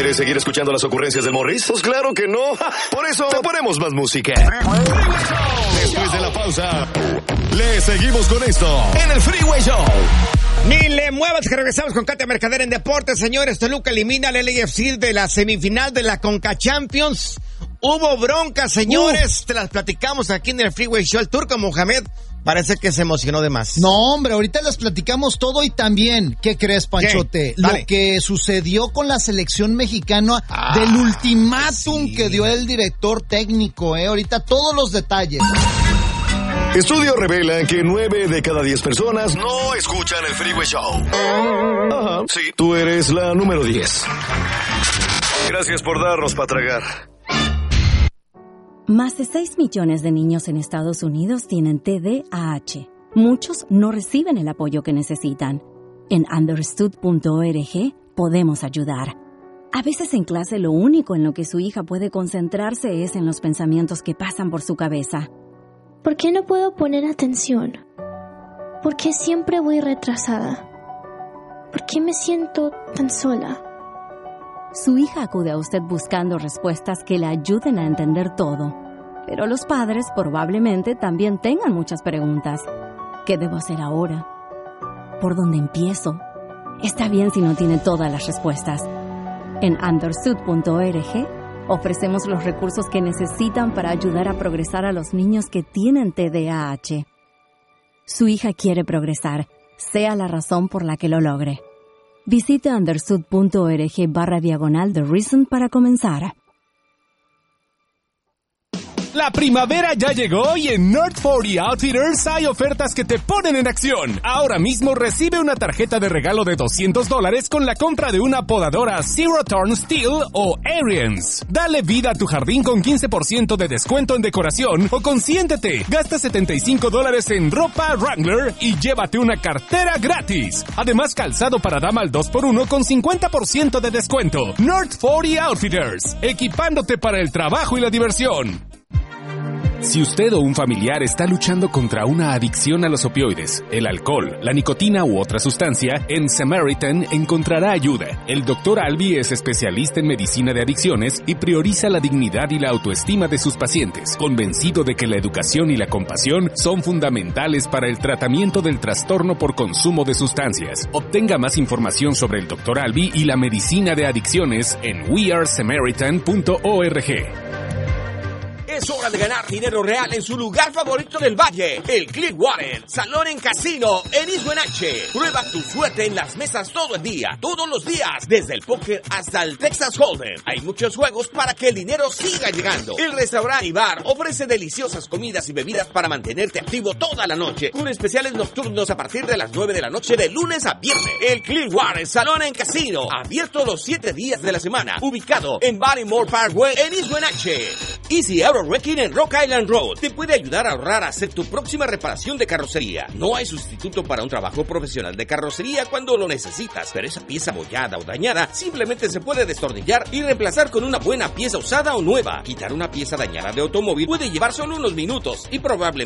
¿Quieres seguir escuchando las ocurrencias del Morris? Pues claro que no. Por eso te ponemos más música. Después de la pausa, le seguimos con esto en el Freeway Show. Ni le muevas, que regresamos con Katia Mercader en Deportes, señores. Toluca elimina al LAFC de la semifinal de la Conca Champions. Hubo bronca, señores. Te las platicamos aquí en el Freeway Show. El Turco Mohamed parece que se emocionó de más. No, hombre, ahorita les platicamos todo y también, ¿qué crees, Panchote? Lo que sucedió con la selección mexicana del ultimátum que dio el director técnico, ahorita todos los detalles. Estudios revelan que 9 de cada 10 personas no escuchan el Freeway Show. Ajá, sí, tú eres la número 10. Gracias por darnos para tragar. Más de 6 millones de niños en Estados Unidos tienen TDAH. Muchos no reciben el apoyo que necesitan. En understood.org podemos ayudar. A veces en clase lo único en lo que su hija puede concentrarse es en los pensamientos que pasan por su cabeza. ¿Por qué no puedo poner atención? ¿Por qué siempre voy retrasada? ¿Por qué me siento tan sola? Su hija acude a usted buscando respuestas que le ayuden a entender todo. Pero los padres probablemente también tengan muchas preguntas. ¿Qué debo hacer ahora? ¿Por dónde empiezo? Está bien si no tiene todas las respuestas. En understood.org ofrecemos los recursos que necesitan para ayudar a progresar a los niños que tienen TDAH. Su hija quiere progresar, sea la razón por la que lo logre. Visite understood.org/The Reason para comenzar. La primavera ya llegó y en North 40 Outfitters hay ofertas que te ponen en acción. Ahora mismo recibe una tarjeta de regalo de $200 con la compra de una podadora Zero Turn Steel o Ariens. Dale vida a tu jardín con 15% de descuento en decoración o consiéntete. Gasta $75 en ropa Wrangler y llévate una cartera gratis. Además, calzado para dama al 2x1 con 50% de descuento. North 40 Outfitters, equipándote para el trabajo y la diversión. Si usted o un familiar está luchando contra una adicción a los opioides, el alcohol, la nicotina u otra sustancia, en Samaritan encontrará ayuda. El Dr. Albi es especialista en medicina de adicciones y prioriza la dignidad y la autoestima de sus pacientes, convencido de que la educación y la compasión son fundamentales para el tratamiento del trastorno por consumo de sustancias. Obtenga más información sobre el Dr. Albi y la medicina de adicciones en wearesamaritan.org. Es hora de ganar dinero real en su lugar favorito del valle, el Clearwater Salón en Casino en East Wenatchee. Prueba tu suerte en las mesas todo el día, todos los días, desde el póker hasta el Texas Hold'em. Hay muchos juegos para que el dinero siga llegando. El restaurante y bar ofrece deliciosas comidas y bebidas para mantenerte activo toda la noche, con especiales nocturnos a partir de las 9 de la noche de lunes a viernes. El Clearwater Salón en Casino, abierto los 7 días de la semana, ubicado en Baltimore Parkway en East Wenatchee. Easy Auto Wrecking en Rock Island Road te puede ayudar a ahorrar a hacer tu próxima reparación de carrocería. No hay sustituto para un trabajo profesional de carrocería cuando lo necesitas, pero esa pieza abollada o dañada simplemente se puede destornillar y reemplazar con una buena pieza usada o nueva. Quitar una pieza dañada de automóvil puede llevar solo unos minutos y probablemente